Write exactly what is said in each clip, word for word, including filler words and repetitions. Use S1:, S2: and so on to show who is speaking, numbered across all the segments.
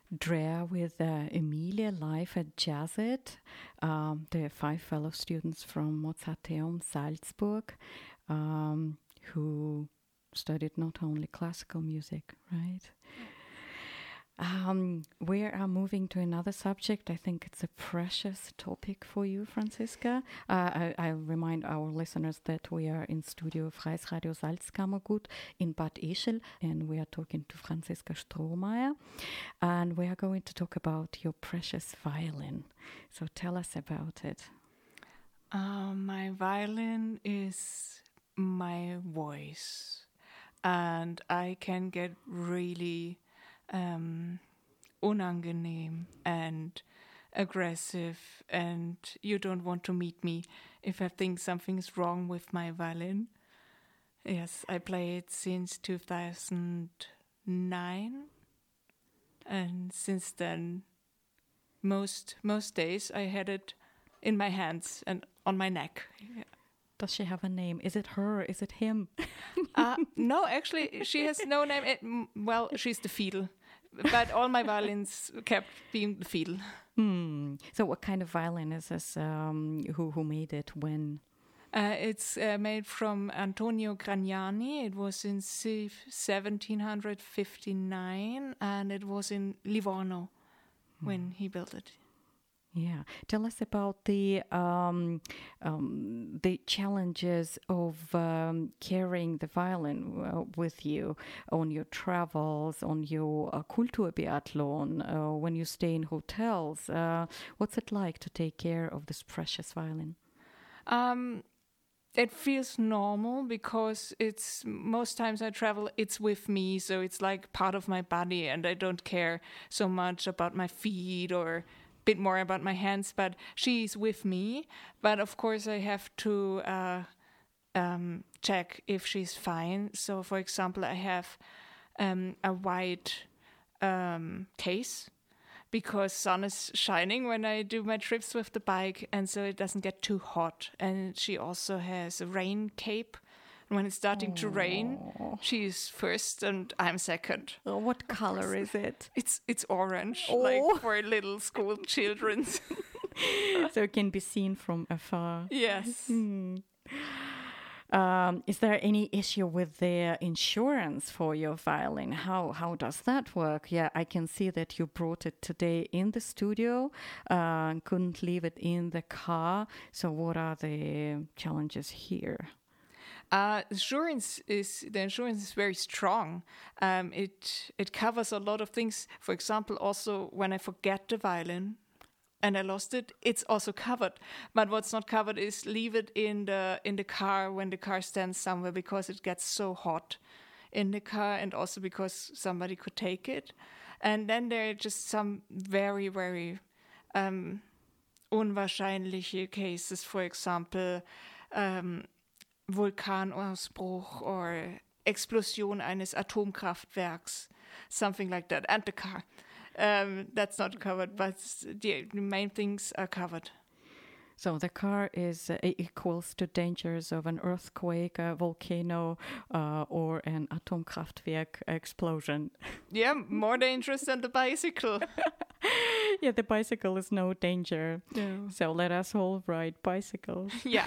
S1: Drea with uh, Emilia live at Jazzit, um, the five fellow students from Mozarteum Salzburg, um, who studied not only classical music, right? Um, we are moving to another subject. I think it's a precious topic for you, Franziska. Uh, I, I remind our listeners that we are in studio Freies Radio Salzkammergut in Bad Ischl, and we are talking to Franziska Strohmeier, and we are going to talk about your precious violin. So tell us about it.
S2: Uh, my violin is my voice, and I can get really Um, unangenehm and aggressive, and you don't want to meet me if I think something's wrong with my violin. Yes, I play it since two thousand nine, and since then, most most days I had it in my hands and on my neck. Yeah.
S1: Does she have a name? Is it her? Is it him?
S2: uh, no, actually, she has no name. It, well, she's the fiddle. But all my violins kept being the fiddle.
S1: Hmm. So what kind of violin is this? Um, who, who made it? When?
S2: Uh, it's uh, made from Antonio Gragnani. It was in seventeen fifty-nine, and it was in Livorno hmm. when he built it.
S1: Yeah, tell us about the um, um, the challenges of um, carrying the violin uh, with you on your travels, on your uh, Kulturbiathlon, uh, when you stay in hotels. Uh, what's it like to take care of this precious violin?
S2: Um, it feels normal because it's most times I travel, it's with me, so it's like part of my body, and I don't care so much about my feet or bit more about my hands, but she's with me. But of course I have to uh, um, check if she's fine. So for example, I have um, a white um, case because sun is shining when I do my trips with the bike, and so it doesn't get too hot. And she also has a rain cape. When it's starting to rain, she's first and I'm second.
S1: Oh, what color is it?
S2: It's it's orange,
S1: oh.
S2: like for little school children.
S1: So it can be seen from afar.
S2: Yes.
S1: Hmm. Um, is there any issue with the insurance for your violin? How how does that work? Yeah, I can see that you brought it today in the studio, uh, couldn't leave it in the car. So what are the challenges here?
S2: Uh, insurance is the insurance is very strong. Um, it it covers a lot of things. For example, also when I forget the violin and I lost it, it's also covered. But what's not covered is leave it in the in the car when the car stands somewhere, because it gets so hot in the car, and also because somebody could take it. And then there are just some very very um, unwahrscheinliche cases. For example. Um, Vulkanausbruch or Explosion eines Atomkraftwerks, something like that, and the car. Um, that's not covered, but the, the main things are covered.
S1: So the car is uh, equals to dangers of an earthquake, a volcano, uh, or an Atomkraftwerk explosion.
S2: Yeah, more dangerous than the bicycle.
S1: Yeah, the bicycle is no danger.
S2: No.
S1: So let us all ride bicycles.
S2: Yeah.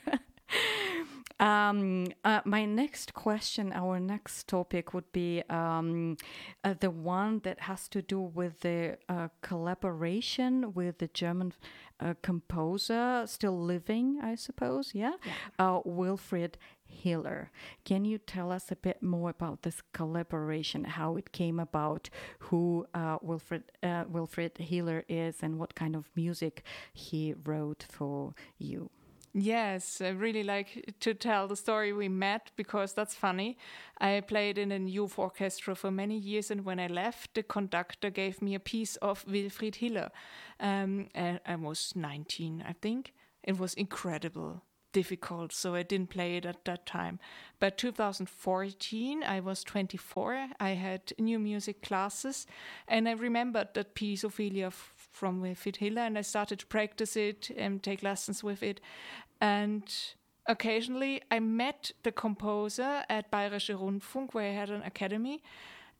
S1: Um, uh, my next question, our next topic would be um, uh, the one that has to do with the uh, collaboration with the German uh, composer, still living, I suppose, yeah? yeah. Uh, Wilfried Hiller. Can you tell us a bit more about this collaboration, how it came about, who uh, Wilfried, uh, Wilfried Hiller is, and what kind of music he wrote for you?
S2: Yes, I really like to tell the story we met, because that's funny. I played in a youth orchestra for many years, and when I left, the conductor gave me a piece of Wilfried Hiller. Um, and I was nineteen, I think. It was incredible, difficult, so I didn't play it at that time. But two thousand fourteen, I was twenty-four. I had new music classes, and I remembered that piece, Ophelia, from Wilfried Hiller, and I started to practice it and take lessons with it. And occasionally I met the composer at Bayerischer Rundfunk, where I had an academy,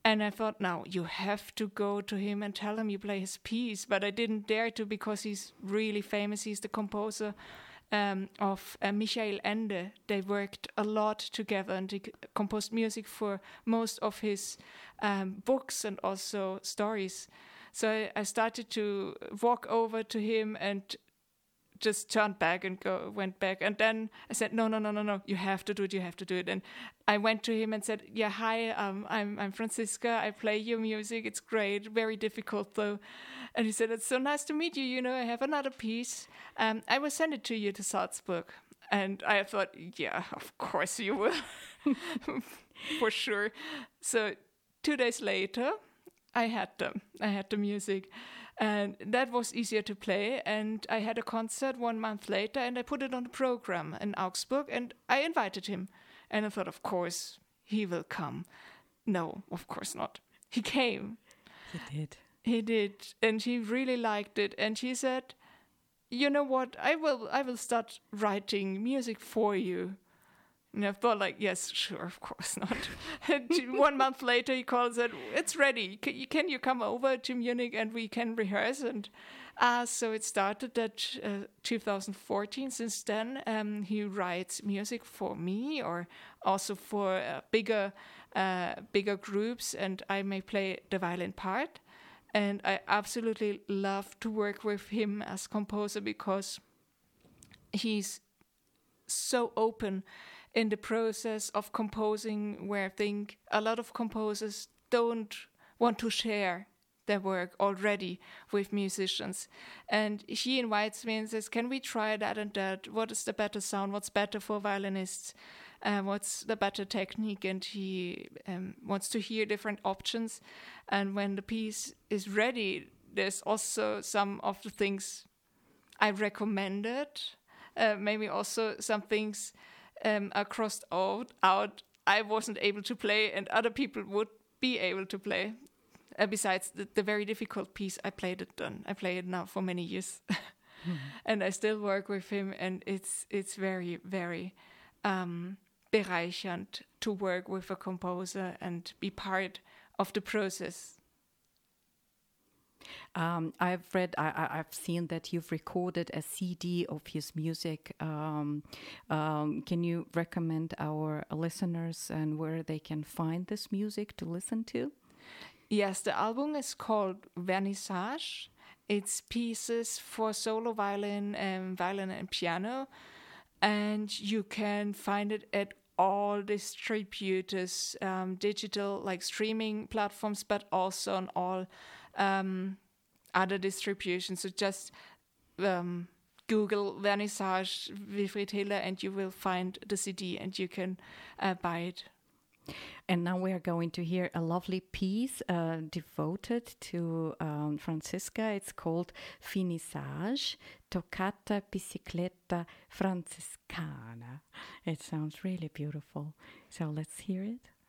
S2: And I thought, now you have to go to him and tell him you play his piece. But I didn't dare to because he's really famous. He's the composer um, of uh, Michael Ende. They worked a lot together and he c- composed music for most of his um, books and also stories. So I, I started to walk over to him and just turned back and go went back. And then I said, no, no, no, no, no, you have to do it, you have to do it. And I went to him and said, yeah, hi, um, I'm I'm Franziska, I play your music, it's great, very difficult though. And he said, it's so nice to meet you, you know, I have another piece. Um, I will send it to you to Salzburg. And I thought, yeah, of course you will, for sure. So two days later, I had them, I had the music. And that was easier to play. And I had a concert one month later and I put it on the program in Augsburg and I invited him. And I thought, of course, he will come. No, of course not. He came.
S1: He did.
S2: He did. And he really liked it. And he said, you know what, I will I will start writing music for you. And I thought, like, yes, sure, of course not. And one month later, he called and said, it's ready. Can you, can you come over to Munich and we can rehearse? And uh, so it started at uh, two thousand fourteen. Since then, um, he writes music for me or also for uh, bigger, uh, bigger groups. And I may play the violin part. And I absolutely love to work with him as composer because he's so open in the process of composing, where I think a lot of composers don't want to share their work already with musicians. And he invites me and says, can we try that and that? What is the better sound? What's better for violinists? Uh, what's the better technique? And he um, wants to hear different options. And when the piece is ready, there's also some of the things I recommended, uh, maybe also some things Um, are crossed out, out I wasn't able to play and other people would be able to play. Uh, besides the, the very difficult piece, I played it done. I play it now for many years. Mm-hmm. And I still work with him and it's it's very, very um, bereichernd to work with a composer and be part of the process.
S1: Um, I've read, I, I, I've seen that you've recorded a C D of his music. Um, um, can you recommend our listeners and where they can find this music to listen to?
S2: Yes, the album is called Vernissage. It's pieces for solo violin, and violin and piano. And you can find it at all distributors, um, digital, like streaming platforms, but also on all Um, other distributions. So just um, Google Vernissage Wilfried Hiller and you will find the C D and you can uh, buy it.
S1: And now we are going to hear a lovely piece uh, devoted to um, Franziska. It's called Finissage, Toccata Bicicletta Franciscana. It sounds really beautiful. So let's hear it.